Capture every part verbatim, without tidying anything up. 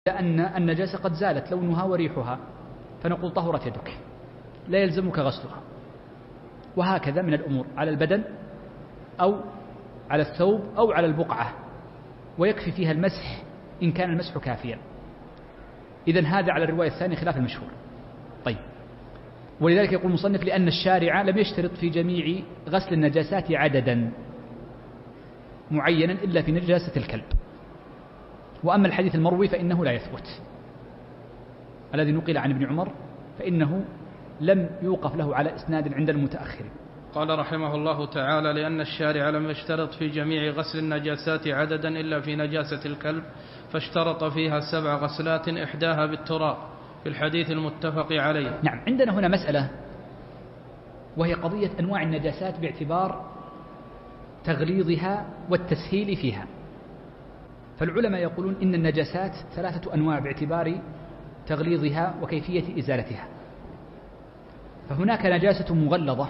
لأن النجاسة قد زالت لونها وريحها فنقول طهرت يدك لا يلزمك غسلها. وهكذا من الأمور على البدن أو على الثوب أو على البقعة، ويكفي فيها المسح إن كان المسح كافيا. إذن هذا على الرواية الثانية خلاف المشهور. طيب، ولذلك يقول المصنف لأن الشارع لم يشترط في جميع غسل النجاسات عددا معينا إلا في نجاسة الكلب. وأما الحديث المروي فإنه لا يثبت، الذي نقل عن ابن عمر فإنه لم يوقف له على إسناد عند المتأخرين. قال رحمه الله تعالى لأن الشارع لم يشترط في جميع غسل النجاسات عددا إلا في نجاسة الكلب، فاشترط فيها سبع غسلات إحداها بالتراب في الحديث المتفق عليه. نعم، عندنا هنا مسألة وهي قضية أنواع النجاسات باعتبار تغليظها والتسهيل فيها. فالعلماء يقولون إن النجاسات ثلاثة أنواع باعتبار تغليظها وكيفية إزالتها. فهناك نجاسة مغلظة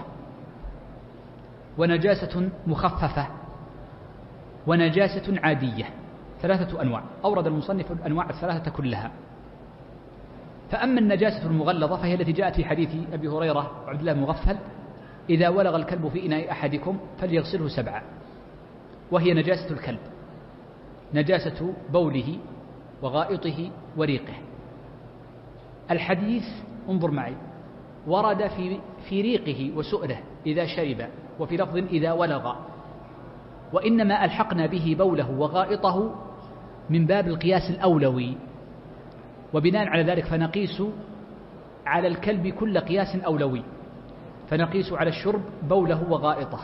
ونجاسة مخففة ونجاسة عادية، ثلاثة أنواع. أورد المصنف الأنواع الثلاثة كلها. فأما النجاسة المغلظة فهي التي جاءت في حديث أبي هريرة وعبد الله بن مغفل إذا ولغ الكلب في إناء أحدكم فليغسله سبعا، وهي نجاسة الكلب، نجاسة بوله وغائطه وريقه. الحديث انظر معي ورد في في ريقه وسؤله إذا شرب، وفي لفظ إذا ولغ، وإنما ألحقنا به بوله وغائطه من باب القياس الأولوي، وبناء على ذلك فنقيس على الكلب كل قياس أولوي، فنقيس على الشرب بوله وغائطه،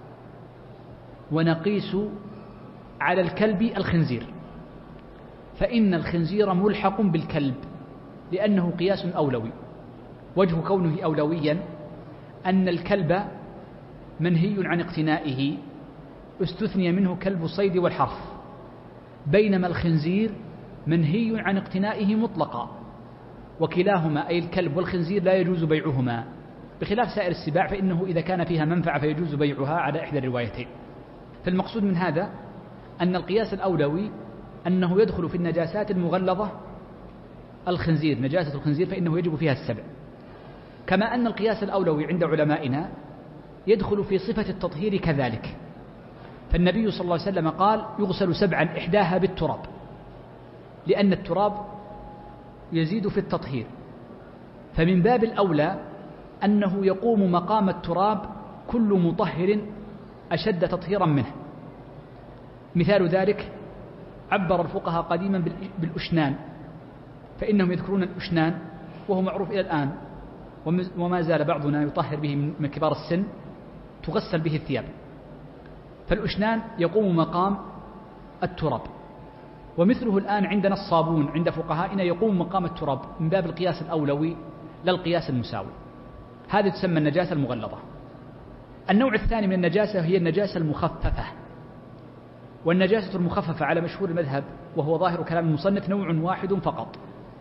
ونقيس على الكلب الخنزير، فإن الخنزير ملحق بالكلب لأنه قياس أولوي. وجه كونه أولويا أن الكلب منهي عن اقتنائه استثني منه كلب الصيد والحرث، بينما الخنزير منهي عن اقتنائه مطلقا، وكلاهما أي الكلب والخنزير لا يجوز بيعهما، بخلاف سائر السباع فإنه إذا كان فيها منفعة فيجوز بيعها على إحدى الروايتين. فالمقصود من هذا أن القياس الأولوي أنه يدخل في النجاسات المغلظة الخنزير، نجاسة الخنزير فإنه يجب فيها السبع، كما أن القياس الأولوي عند علمائنا يدخل في صفة التطهير كذلك. فالنبي صلى الله عليه وسلم قال يغسل سبعا إحداها بالتراب، لأن التراب يزيد في التطهير، فمن باب الأولى أنه يقوم مقام التراب كل مطهر أشد تطهيرا منه. مثال ذلك عبر الفقهاء قديما بالأشنان، فإنهم يذكرون الأشنان وهو معروف إلى الآن وما زال بعضنا يطهر به من كبار السن، تغسل به الثياب. فالأشنان يقوم مقام التراب، ومثله الآن عندنا الصابون عند فقهائنا يقوم مقام التراب من باب القياس الأولوي لا القياس المساوي. هذه تسمى النجاسة المغلظة. النوع الثاني من النجاسة هي النجاسة المخففة، والنجاسة المخففة على مشهور المذهب وهو ظاهر كلام المصنف نوع واحد فقط،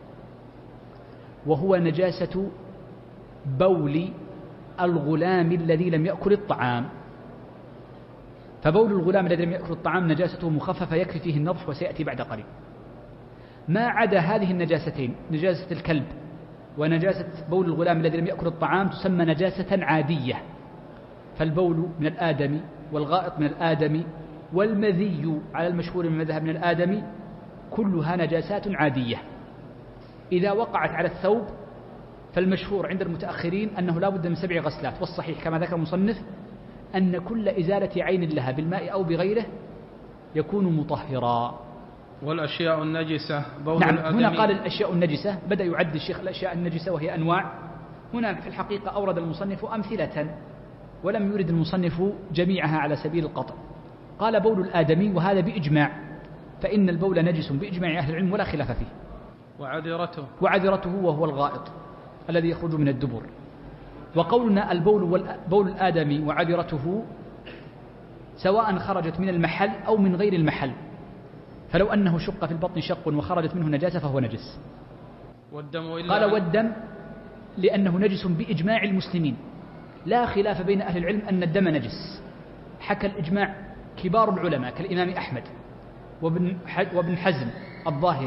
وهو نجاسة بول الغلام الذي لم يأكل الطعام. فبول الغلام الذي لم يأكل الطعام نجاسته مخففة يكفي فيه النضح وسيأتي بعد قليل. ما عدا هذه النجاستين نجاسة الكلب ونجاسة بول الغلام الذي لم يأكل الطعام تسمى نجاسة عادية. فالبول من الآدمي والغائط من الآدمي والمذي على المشهور من المذهب من الآدمي كلها نجاسات عادية. إذا وقعت على الثوب فالمشهور عند المتأخرين أنه لا بد من سبع غسلات، والصحيح كما ذكر المصنف أن كل إزالة عين لها بالماء أو بغيره يكون مطهرا. والأشياء النجسة بول نعم الآدمي. هنا قال الأشياء النجسة، بدأ يعد الشيخ الأشياء النجسة وهي أنواع. هنا في الحقيقة أورد المصنف أمثلة ولم يرد المصنف جميعها على سبيل القطع. قال بول الآدمي وهذا بإجماع، فإن البول نجس بإجماع أهل العلم ولا خلاف فيه. وعذرته وعذرته وهو الغائط الذي يخرج من الدبر. وقولنا البول بول الآدمي وعذرته سواء خرجت من المحل أو من غير المحل، فلو أنه شق في البطن شق وخرجت منه نجاسة فهو نجس. والدم إلا قال والدم لأنه نجس بإجماع المسلمين، لا خلاف بين أهل العلم أن الدم نجس. حكى الإجماع كبار العلماء كالإمام أحمد وابن حزم الظاهري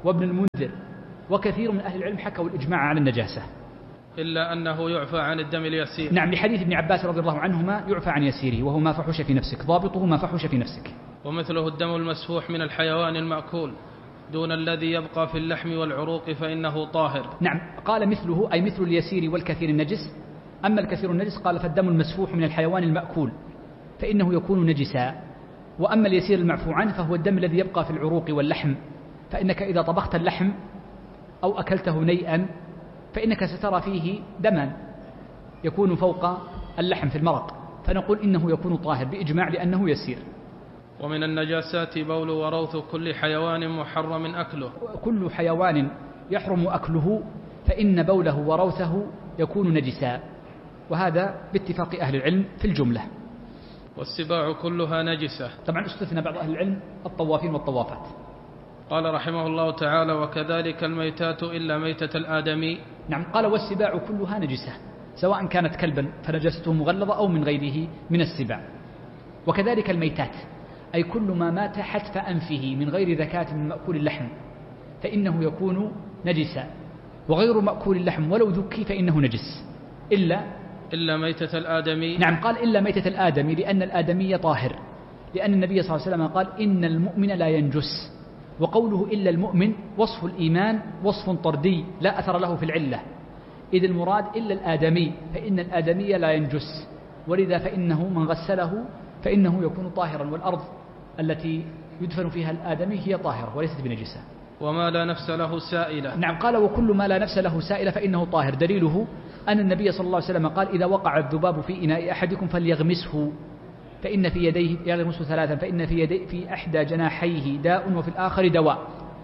وابن المنذر وكثير من أهل العلم حكوا الإجماع على النجاسة، إلا أنه يعفى عن الدم اليسير. نعم، لحديث ابن عباس رضي الله عنهما يعفى عن يسيره وهو ما فحش في نفسك، ضابطه ما فحش في نفسك. ومثله الدم المسفوح من الحيوان المأكول دون الذي يبقى في اللحم والعروق فإنه طاهر. نعم، قال مثله أي مثل اليسير والكثير النجس. أما الكثير النجس قال فالدم المسفوح من الحيوان المأكول فإنه يكون نجسا، وأما اليسير المعفو عنه فهو الدم الذي يبقى في العروق واللحم، فإنك إذا طبخت اللحم أو أكلته نيئا فإنك سترى فيه دما يكون فوق اللحم في المرق، فنقول إنه يكون طاهر بإجماع لأنه يسير. ومن النجاسات بول وروث كل حيوان محرم أكله. كل حيوان يحرم أكله فإن بوله وروثه يكون نجسا، وهذا باتفاق أهل العلم في الجملة. والسباع كلها نجسة. طبعا استثنى بعض أهل العلم الطوافين والطوافات. قال رحمه الله تعالى: وكذلك الميتات إلا ميتة الآدمي. نعم، قال والسباع كلها نجسة، سواء كانت كلبا فنجسته مغلظة أو من غيره من السباع. وكذلك الميتات أي كل ما مات حتف أنفه من غير ذكاة من مأكول اللحم فإنه يكون نجسا، وغير مأكول اللحم ولو ذكي فإنه نجس إلا إلا ميتة الآدمي. نعم، قال إلا ميتة الآدمي لأن الآدمي طاهر، لأن النبي صلى الله عليه وسلم قال إن المؤمن لا ينجس، وقوله إلا المؤمن وصف الإيمان وصف طردي لا أثر له في العلة، إذ المراد إلا الآدمي فإن الآدمي لا ينجس، ولذا فإنه من غسله فإنه يكون طاهرا، والأرض التي يدفن فيها الآدمي هي طاهرة وليست بنجسة. وما لا نفس له سائلة. نعم، قال وكل ما لا نفس له سائلة فإنه طاهر، دليله أن النبي صلى الله عليه وسلم قال إذا وقع الذباب في إناء أحدكم فليغمسه فإن في يديه يغمسه ثلاثا فإن في يديه في إحدى جناحيه داء وفي الآخر دواء.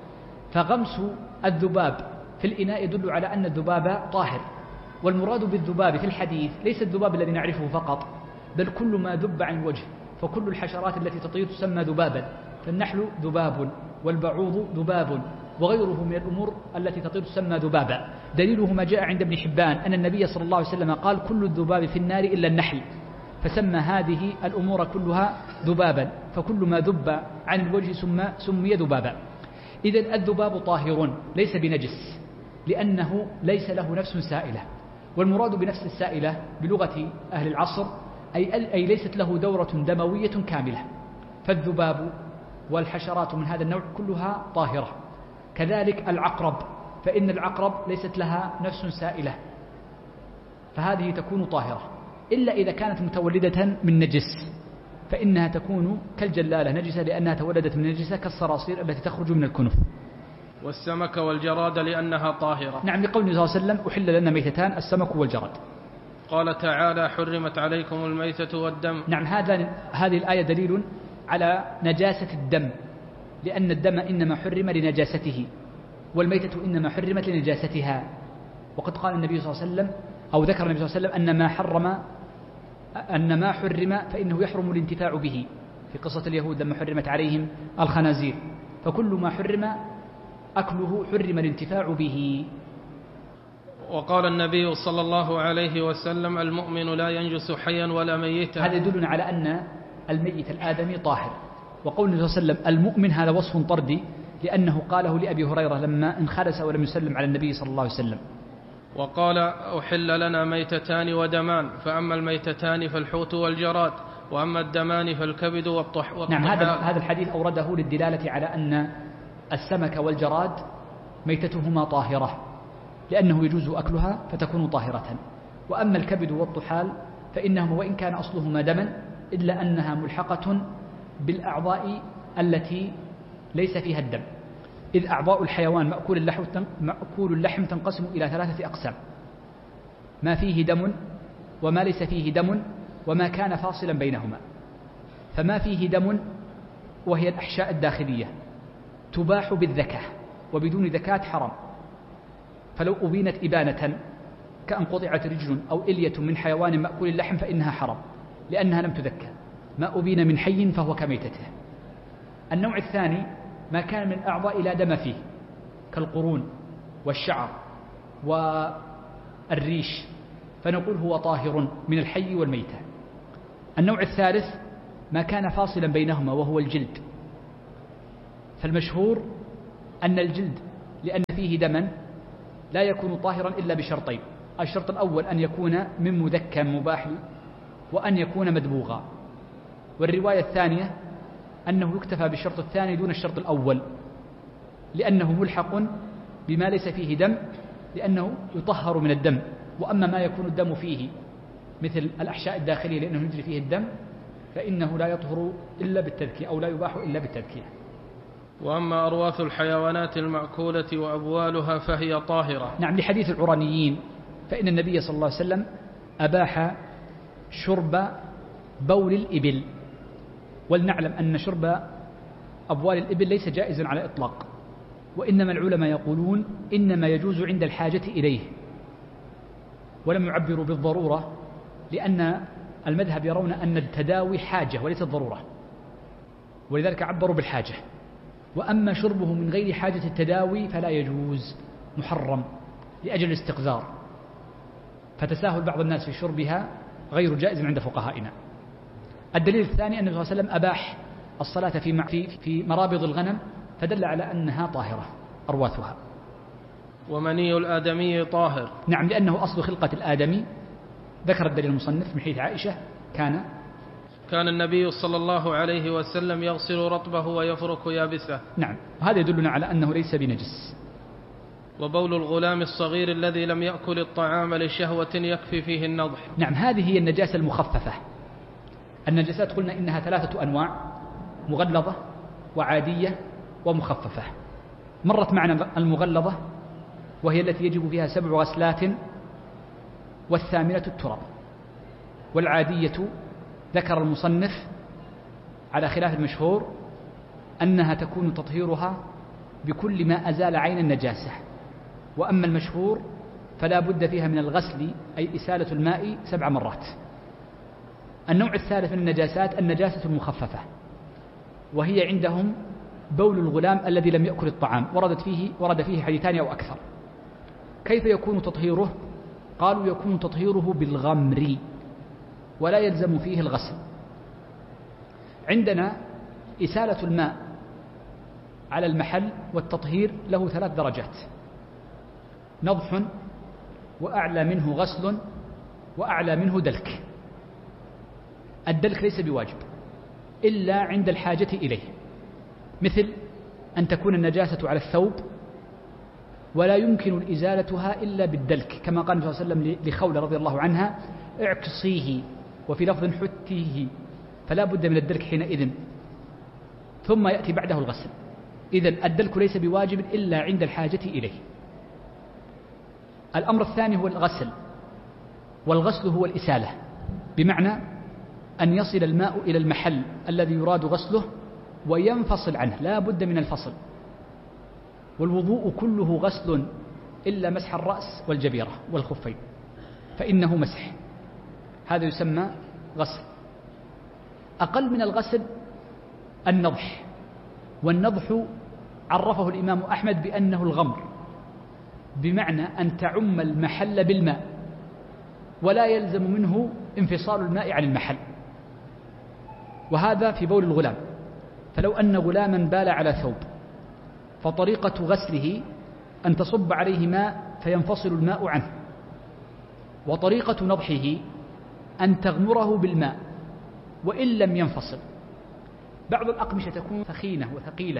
فغمس الذباب في الإناء يدل على أن الذباب طاهر، والمراد بالذباب في الحديث ليس الذباب الذي نعرفه فقط، بل كل ما ذب عن الوجه، فكل الحشرات التي تطير تسمى ذبابا، فالنحل ذباب والبعوض ذباب وغيره من الأمور التي تطير تسمى ذبابا. دليله ما جاء عند ابن حبان أن النبي صلى الله عليه وسلم قال كل الذباب في النار إلا النحل، فسمى هذه الأمور كلها ذبابا، فكل ما ذب عن الوجه سمي ذبابا. إذن الذباب طاهر ليس بنجس لأنه ليس له نفس سائلة، والمراد بنفس السائلة بلغة أهل العصر أي, أي ليست له دورة دموية كاملة، فالذباب والحشرات من هذا النوع كلها طاهرة. كذلك العقرب، فإن العقرب ليست لها نفس سائلة فهذه تكون طاهرة، إلا إذا كانت متولدة من نجس فإنها تكون كالجلالة نجسة لأنها تولدت من نجسة كالصراصير التي تخرج من الكنف. والسمك والجراد لأنها طاهرة. نعم، لقوله صلى الله عليه وسلم أحل لنا ميتتان السمك والجراد. قال تعالى حرمت عليكم الميتة والدم. نعم، هذا هذه الآية دليل على نجاسة الدم، لأن الدم إنما حرم لنجاسته والميتة إنما حرمت لنجاستها. وقد قال النبي صلى الله عليه وسلم أو ذكر النبي صلى الله عليه وسلم أن ما حرم أن ما حرم فإنه يحرم الانتفاع به، في قصة اليهود لما حرمت عليهم الخنازير، فكل ما حرم أكله حرم الانتفاع به. وقال النبي صلى الله عليه وسلم المؤمن لا ينجس حيا ولا ميتا. هذا يدلنا على أن الميت الآدمي طاهر. وقول النبي صلى الله عليه وسلم المؤمن هذا وصف طردي لأنه قاله لأبي هريرة لما انخلس ولم يسلم على النبي صلى الله عليه وسلم. وقال أحل لنا ميتتان ودمان، فأما الميتتان فالحوت والجراد، وأما الدمان فالكبد والطحال. نعم، هذا هذا الحديث أورده للدلالة على أن السمك والجراد ميتتهما طاهرة لأنه يجوز أكلها فتكون طاهرة. وأما الكبد والطحال فإنهما وإن كان أصلهما دما إلا أنها ملحقة بالأعضاء التي ليس فيها الدم، إذ أعضاء الحيوان مأكول اللحم مأكول اللحم تنقسم إلى ثلاثة أقسام: ما فيه دم وما ليس فيه دم وما كان فاصلا بينهما. فما فيه دم وهي الأحشاء الداخلية تباح بالذكاة، وبدون ذكاة حرام، فلو أبينت إبانة كأن قطعت رجل أو إلية من حيوان مأكول اللحم فإنها حرام لأنها لم تذكى. ما أبين من حي فهو كميتته. النوع الثاني ما كان من أعضاء لا دم فيه كالقرون والشعر والريش، فنقول هو طاهر من الحي والميتة. النوع الثالث ما كان فاصلا بينهما وهو الجلد، فالمشهور أن الجلد لأن فيه دما لا يكون طاهرا إلا بشرطين: الشرط الأول أن يكون من مذكى مباح، وأن يكون مدبوغا. والرواية الثانية أنه يكتفى بالشرط الثاني دون الشرط الأول، لأنه ملحق بما ليس فيه دم، لأنه يطهر من الدم. وأما ما يكون الدم فيه مثل الأحشاء الداخلية لأنه يجري فيه الدم فإنه لا يطهر إلا بالتذكية، أو لا يباح إلا بالتذكية. وأما أرواث الحيوانات المأكولة وأبوالها فهي طاهرة. نعم، لحديث العرانيين فإن النبي صلى الله عليه وسلم أباح شرب بول الإبل، ولنعلم أن شرب أبوال الإبل ليس جائزا على إطلاق، وإنما العلماء يقولون إنما يجوز عند الحاجة إليه، ولم يعبروا بالضرورة، لأن المذهب يرون أن التداوي حاجة وليست ضرورة، ولذلك عبروا بالحاجة. وأما شربه من غير حاجة التداوي فلا يجوز، محرم لأجل الاستقذار، فتساهل بعض الناس في شربها غير جائز عند فقهائنا. الدليل الثاني أن النبي صلى الله عليه وسلم أباح الصلاة في في في مرابض الغنم، فدل على أنها طاهرة أرواثها. ومني الآدمي طاهر. نعم، لأنه أصل خلقة الآدمي. ذكر الدليل المصنف من حديث عائشة: كان كان النبي صلى الله عليه وسلم يغسل رطبه ويفرك يابسه. نعم، وهذا يدلنا على أنه ليس بنجس. وبول الغلام الصغير الذي لم يأكل الطعام لشهوة يكفي فيه النضح. نعم، هذه هي النجاسة المخففة. النجاسات قلنا إنها ثلاثة أنواع: مغلظة وعادية ومخففة. مرت معنا المغلظة وهي التي يجب فيها سبع غسلات والثامنة التراب. والعادية ذكر المصنف على خلاف المشهور أنها تكون تطهيرها بكل ما أزال عين النجاسة، وأما المشهور فلا بد فيها من الغسل، أي إسالة الماء سبع مرات. النوع الثالث من النجاسات النجاسة المخففة، وهي عندهم بول الغلام الذي لم يأكل الطعام، وردت فيه ورد فيه حديثان أو أكثر. كيف يكون تطهيره؟ قالوا يكون تطهيره بالغمر ولا يلزم فيه الغسل. عندنا إسالة الماء على المحل والتطهير له ثلاث درجات: نضح، وأعلى منه غسل، وأعلى منه دلك. الدلك ليس بواجب إلا عند الحاجة إليه، مثل أن تكون النجاسة على الثوب ولا يمكن إزالتها إلا بالدلك، كما قال النبي صلى الله عليه وسلم لخولة رضي الله عنها: اعكصيه، وفي لفظ حتيه، فلا بد من الدلك حينئذ، ثم يأتي بعده الغسل. إذن الدلك ليس بواجب إلا عند الحاجة إليه. الأمر الثاني هو الغسل، والغسل هو الإسالة، بمعنى أن يصل الماء إلى المحل الذي يراد غسله وينفصل عنه، لا بد من الفصل. والوضوء كله غسل إلا مسح الرأس والجبيرة والخفين، فإنه مسح، هذا يسمى غسل. أقل من الغسل النضح، والنضح عرفه الإمام أحمد بأنه الغمر، بمعنى أن تعم المحل بالماء ولا يلزم منه انفصال الماء عن المحل، وهذا في بول الغلام. فلو أن غلاما بال على ثوب فطريقة غسله أن تصب عليه ماء فينفصل الماء عنه، وطريقة نضحه أن تغمره بالماء وإن لم ينفصل. بعض الأقمشة تكون ثخينة وثقيلة،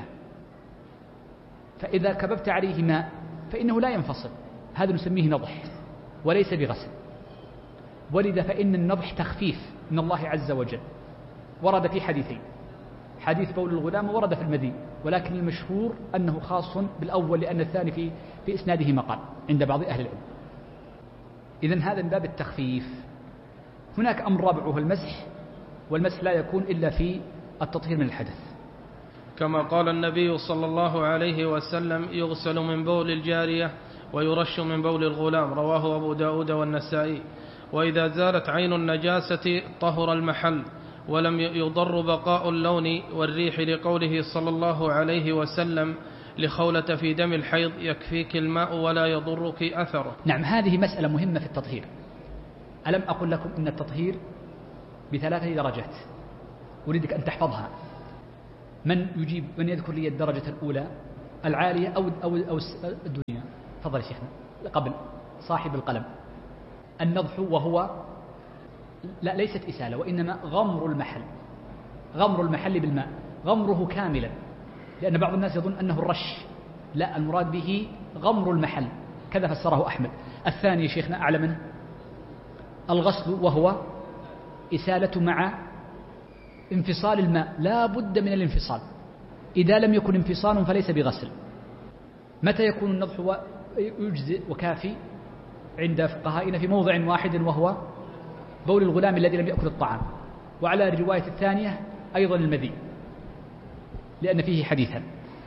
فإذا كببت عليه ماء فإنه لا ينفصل، هذا نسميه نضح وليس بغسل. ولذا فإن النضح تخفيف من الله عز وجل، ورد في حديثين: حديث بول الغلام ورد في المذي، ولكن المشهور أنه خاص بالأول، لأن الثاني في في إسناده مقال عند بعض أهل العلم. إذن هذا من باب التخفيف. هناك أمر رابع وهو المسح، والمسح لا يكون إلا في التطهير من الحدث، كما قال النبي صلى الله عليه وسلم: يغسل من بول الجارية ويرش من بول الغلام، رواه أبو داود والنسائي. وإذا زالت عين النجاسة طهر المحل ولم يضر بقاء اللون والريح، لقوله صلى الله عليه وسلم لخولة في دم الحيض: يكفيك الماء ولا يضرك أثره. نعم، هذه مسألة مهمة في التطهير. ألم أقل لكم إن التطهير بثلاثة درجات؟ أريدك أن تحفظها. من يجيب من يذكر لي الدرجة الأولى؟ العالية أو أو أو الدنيا. تفضل يا شيخنا. قبل صاحب القلم. النضح وهو لا ليست إسالة وإنما غمر المحل، غمر المحل بالماء، غمره كاملا، لأن بعض الناس يظن أنه الرش، لا، المراد به غمر المحل، كذا فسره أحمد. الثاني يا شيخنا أعلى منه الغسل، وهو إسالة مع انفصال الماء، لا بد من الانفصال، إذا لم يكن انفصال فليس بغسل. متى يكون النضح يجزئ وكافي؟ عند فقهائنا في موضع واحد، وهو بول الغلام الذي لم يأكل الطعام، وعلى الرواية الثانية أيضا المذي لأن فيه حديثا.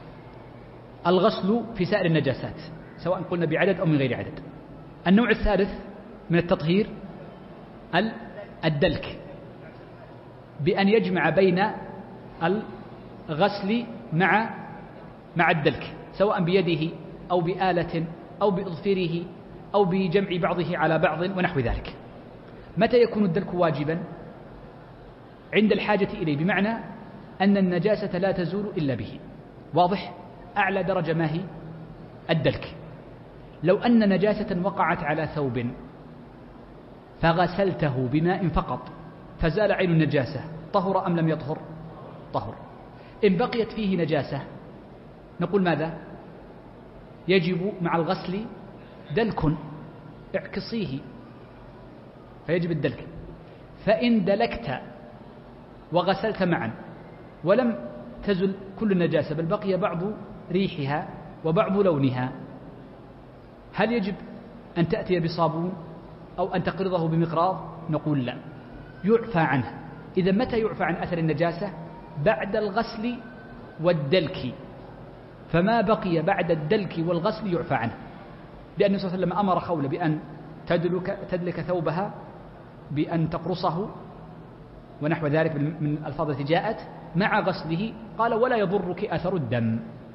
الغسل في سائر النجاسات سواء قلنا بعدد أو من غير عدد. النوع الثالث من التطهير الدلك، بأن يجمع بين الغسل مع مع الدلك، سواء بيده أو بآلة أو بإظفيره أو بجمع بعضه على بعض ونحو ذلك. متى يكون الدلك واجبا؟ عند الحاجة إليه، بمعنى أن النجاسة لا تزول إلا به. واضح؟ أعلى درجة ما هي؟ الدلك. لو أن نجاسة وقعت على ثوب فغسلته بماء فقط فزال عين النجاسة، طهر أم لم يطهر؟ طهر. إن بقيت فيه نجاسة نقول ماذا؟ يجب مع الغسل دلك، اعكصيه، فيجب الدلك. فإن دلكت وغسلت معا ولم تزل كل النجاسة بل بقي بعض ريحها وبعض لونها، هل يجب أن تأتي بصابون أو أن تقرضه بمقراض؟ نقول لا، يعفى عنه. إذا متى يعفى عن أثر النجاسة؟ بعد الغسل والدلك، فما بقي بعد الدلك والغسل يعفى عنه، لأن النبي صلى الله عليه وسلم أمر خولة بأن تدلك, تدلك ثوبها، بأن تقرصه ونحو ذلك من الألفاظ التي جاءت مع غسله، قال ولا يضرك أثر الدم.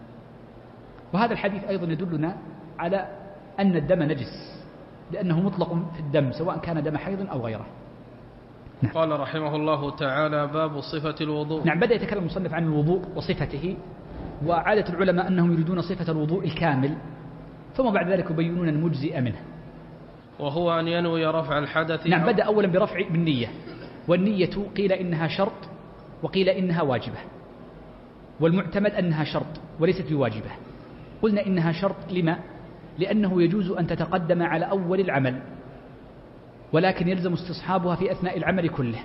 وهذا الحديث أيضا يدلنا على أن الدم نجس، لأنه مطلق في الدم سواء كان دم حيض أو غيره. نعم. قال رحمه الله تعالى: باب صفة الوضوء. نعم، بدأ يتكلم المصنف عن الوضوء وصفته، وعادة العلماء أنهم يريدون صفة الوضوء الكامل، ثم بعد ذلك يبينون المجزئ منه، وهو أن ينوي رفع الحدث. نعم، بدأ أولا برفع بالنية، والنية قيل إنها شرط وقيل إنها واجبة، والمعتمد أنها شرط وليست بواجبة. قلنا إنها شرط لما؟ لأنه يجوز أن تتقدم على أول العمل، ولكن يلزم استصحابها في أثناء العمل كله،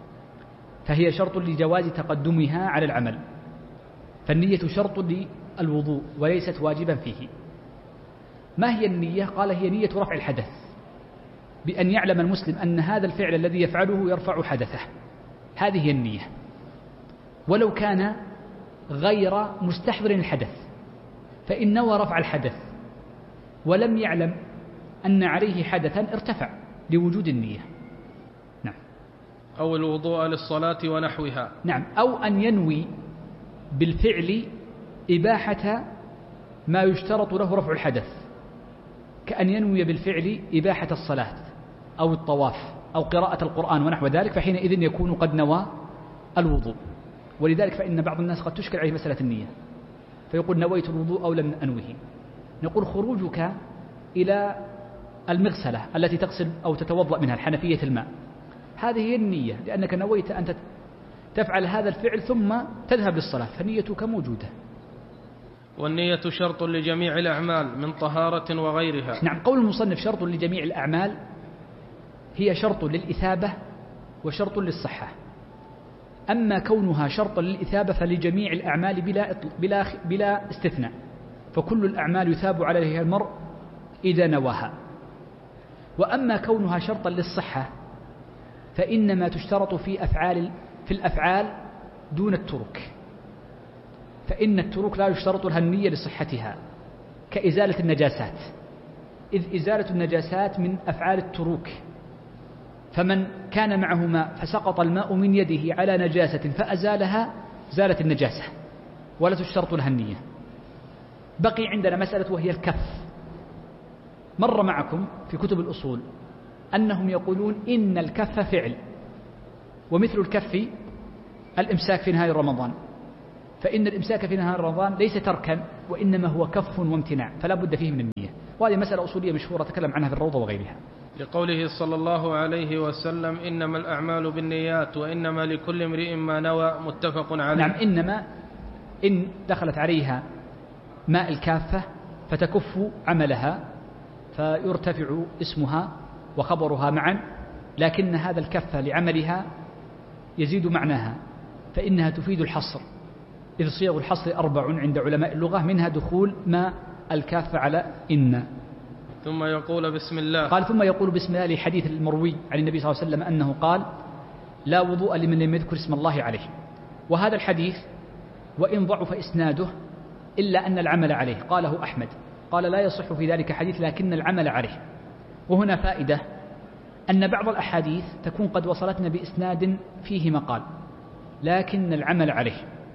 فهي شرط لجواز تقدمها على العمل، فالنية شرط للوضوء وليست واجبا فيه. ما هي النية؟ قال هي نية رفع الحدث، بأن يعلم المسلم أن هذا الفعل الذي يفعله يرفع حدثه، هذه هي النية. ولو كان غير مستحضر الحدث، فإن نوى رفع الحدث ولم يعلم أن عليه حدثا ارتفع لوجود النية. نعم. أو الوضوء للصلاة ونحوها. نعم، أو أن ينوي بالفعل إباحة ما يشترط له رفع الحدث، كأن ينوي بالفعل إباحة الصلاة أو الطواف أو قراءة القرآن ونحو ذلك، فحينئذ يكون قد نوى الوضوء. ولذلك فإن بعض الناس قد تشكل عليه مسألة النية، فيقول نويت الوضوء أو لم أنوه. نقول خروجك إلى المغسلة التي تغسل أو تتوضأ منها الحنفية الماء، هذه هي النية، لأنك نويت أن تفعل هذا الفعل ثم تذهب للصلاة، فنيتك موجودة. والنية شرط لجميع الأعمال من طهارة وغيرها. نعم، قول المصنف شرط لجميع الأعمال هي شرط للإثابة وشرط للصحة. أما كونها شرطا للإثابة فلجميع الأعمال بلا, بلا, بلا استثناء، فكل الأعمال يثاب عليها المرء إذا نواها. وأما كونها شرطا للصحة فإنما تشترط في أفعال في الأفعال دون الترك، فإن الترك لا يشترط لها النية لصحتها، كإزالة النجاسات، إذ إزالة النجاسات من أفعال التروك، فمن كان معه ماء فسقط الماء من يده على نجاسة فأزالها زالت النجاسة ولا تشترط لها النية. بقي عندنا مسألة وهي الكف. مر معكم في كتب الأصول أنهم يقولون إن الكف فعل، ومثل الكف الإمساك في نهاية رمضان، فإن الإمساك في نهار رمضان ليس تركا وإنما هو كف وامتناع، فلا بد فيه من النية. وهذه مسألة أصولية مشهورة تكلم عنها في الروضة وغيرها. لقوله صلى الله عليه وسلم إنما الأعمال بالنيات وإنما لكل امرئ ما نوى، متفق عليه. نعم، إنما إن دخلت عليها ماء الكافة فتكف عملها فيرتفع اسمها وخبرها معا، لكن هذا الكف لعملها يزيد معناها، فإنها تفيد الحصر، إذ صيغ الحصر أربع عند علماء اللغة، منها دخول ماء الكافة على إن. ثم يقول بسم الله. قال ثم يقول بسم الله لحديث المروي عن النبي صلى الله عليه وسلم أنه قال لا وضوء لمن لم يذكر اسم الله عليه. وهذا الحديث وإن ضعف إسناده إلا أن العمل عليه، قاله أحمد، قال لا يصح في ذلك حديث لكن العمل عليه. وهنا فائدة أن بعض الأحاديث تكون قد وصلتنا بإسناد فيه مقال لكن العمل عليه،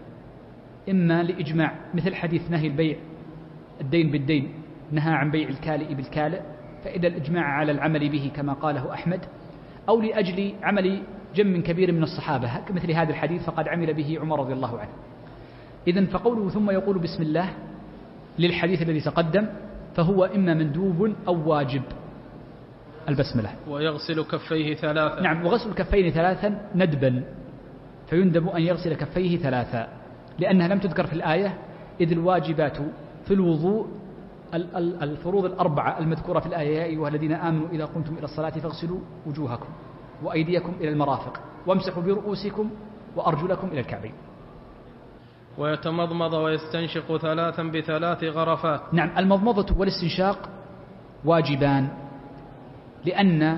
إما لإجماع مثل حديث نهي البيع الدين بالدين، نهى عن بيع الكالئ بالكالئ، فإذا الإجماع على العمل به كما قاله أحمد، أو لأجل عمل جم كبير من الصحابة كمثل هذا الحديث فقد عمل به عمر رضي الله عنه. إذن فقوله ثم يقول بسم الله للحديث الذي تقدم فهو إما مندوب أو واجب البسملة. ويغسل كفيه ثلاثا. نعم، وغسل الكفين ثلاثا ندبا، فيندب أن يغسل كفيه ثلاثا لأنها لم تذكر في الآية، إذ الواجبات في الوضوء الفروض الأربعة المذكورة في الآية يا أيها الذين آمنوا إذا قمتم إلى الصلاة فاغسلوا وجوهكم وأيديكم إلى المرافق وامسحوا برؤوسكم وأرجلكم إلى الكعبين. ويتمضمض ويستنشق ثلاثا بثلاث غرفات. نعم، المضمضة والاستنشاق واجبان، لأن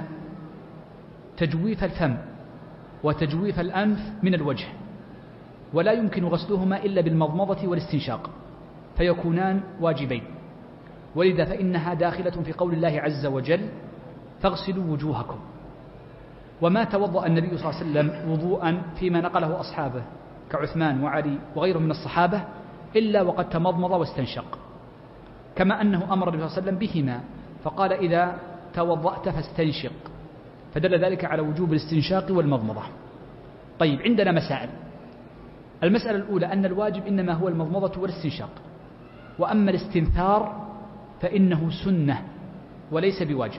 تجويف الفم وتجويف الأنف من الوجه، ولا يمكن غسلهما إلا بالمضمضة والاستنشاق، فيكونان واجبين. ولذا فإنها داخلة في قول الله عز وجل فاغسلوا وجوهكم. وما توضأ النبي صلى الله عليه وسلم وضوءا فيما نقله أصحابه كعثمان وعلي وغيرهم من الصحابة إلا وقد تمضمض واستنشق، كما أنه أمر النبي صلى الله عليه وسلم بهما فقال إذا توضأت فاستنشق، فدل ذلك على وجوب الاستنشاق والمضمضة. طيب، عندنا مسائل. المسألة الأولى أن الواجب إنما هو المضمضة والاستنشاق، وأما الاستنثار فإنه سنة وليس بواجب،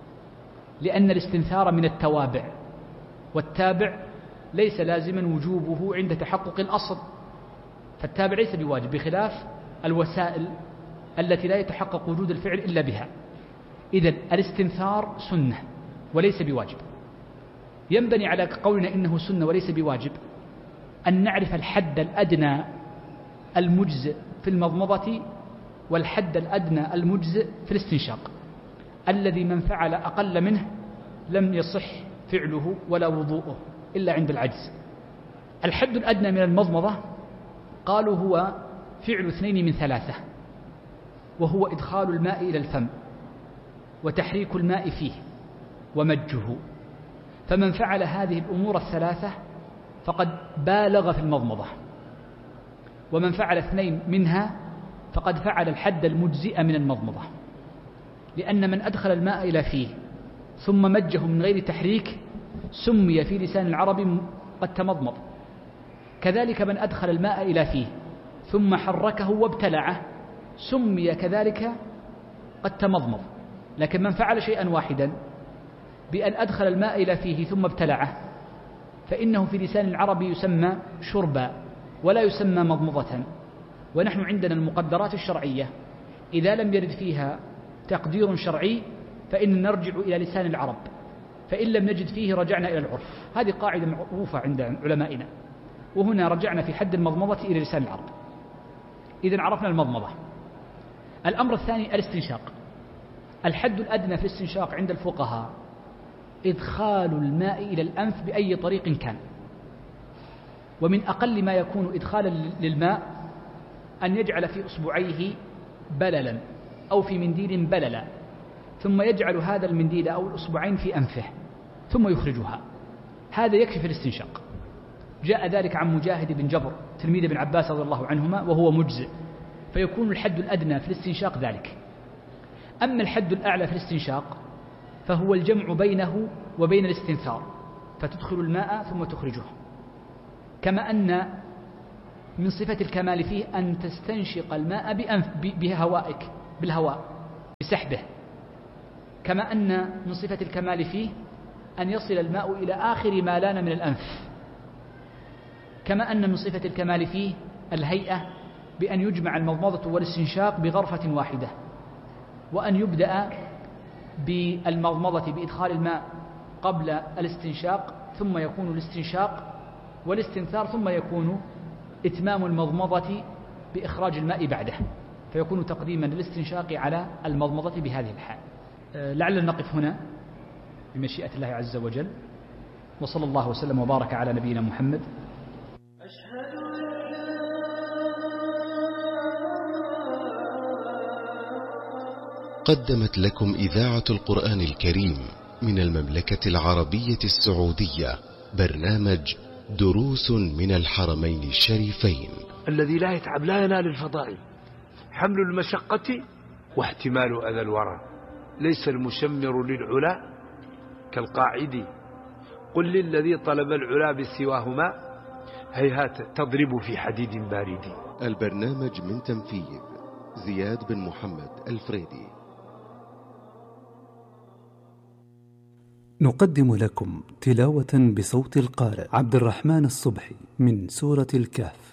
لأن الاستنثار من التوابع، والتابع ليس لازما وجوبه عند تحقق الأصل، فالتابع ليس بواجب بخلاف الوسائل التي لا يتحقق وجود الفعل إلا بها. إذن الاستنثار سنة وليس بواجب. ينبني على قولنا إنه سنة وليس بواجب أن نعرف الحد الأدنى المجزئ في المضمضة والحد الأدنى المجزئ في الاستنشاق، الذي من فعل أقل منه لم يصح فعله ولا وضوءه إلا عند العجز. الحد الأدنى من المضمضة قالوا هو فعل اثنين من ثلاثة، وهو إدخال الماء إلى الفم وتحريك الماء فيه ومجه، فمن فعل هذه الأمور الثلاثة فقد بالغ في المضمضة، ومن فعل اثنين منها فقد فعل الحد المجزئ من المضمضة، لأن من أدخل الماء إلى فيه ثم مجه من غير تحريك سمي في لسان العرب قد تمضمض. كذلك من أدخل الماء إلى فيه ثم حركه وابتلعه سمي كذلك قد تمضمض. لكن من فعل شيئا واحدا بأن أدخل الماء إلى فيه ثم ابتلعه فإنه في لسان العرب يسمى شربا ولا يسمى مضمضة. ونحن عندنا المقدرات الشرعية إذا لم يرد فيها تقدير شرعي فإن نرجع إلى لسان العرب، فإن لم نجد فيه رجعنا إلى العرف. هذه قاعدة معروفة عند علمائنا، وهنا رجعنا في حد المضمضة إلى لسان العرب. إذن عرفنا المضمضة. الأمر الثاني الاستنشاق. الحد الأدنى في الاستنشاق عند الفقهاء إدخال الماء إلى الأنف بأي طريق كان، ومن أقل ما يكون إدخالا للماء أن يجعل في أصبعيه بللا أو في منديل بللا، ثم يجعل هذا المنديل أو الأصبعين في أنفه ثم يخرجها. هذا يكفي في الاستنشاق. جاء ذلك عن مجاهد بن جبر تلميذ ابن عباس رضي الله عنهما وهو مجزئ، فيكون الحد الأدنى في الاستنشاق ذلك. أما الحد الأعلى في الاستنشاق فهو الجمع بينه وبين الاستنثار، فتدخل الماء ثم تخرجه. كما أن من صفة الكمال فيه أن تستنشق الماء بأنف بهوائك بالهواء بسحبه، كما أن من صفة الكمال فيه أن يصل الماء إلى آخر ما لان من الأنف، كما أن من صفة الكمال فيه الهيئة بأن يجمع المضمضة والاستنشاق بغرفة واحدة، وأن يبدأ بالمضمضة بإدخال الماء قبل الاستنشاق، ثم يكون الاستنشاق والاستنثار، ثم يكون إتمام المضمضة بإخراج الماء بعده، فيكون تقديما للاستنشاق على المضمضة بهذه الحال. لعلنا نقف هنا بمشيئة الله عز وجل، وصلى الله وسلم وبارك على نبينا محمد. قدمت لكم إذاعة القرآن الكريم من المملكة العربية السعودية برنامج دروس من الحرمين الشريفين. الذي لا يتعب لا ينال الفضائل. حمل المشقة واحتمال أذى الورى، ليس المشمر للعلا كالقاعد. قل للذي طلب العلا بسواهما هيهات تضرب في حديد بارد. البرنامج من تنفيذ زياد بن محمد الفريدي. نقدم لكم تلاوة بصوت القارئ عبد الرحمن الصبحي من سورة الكهف.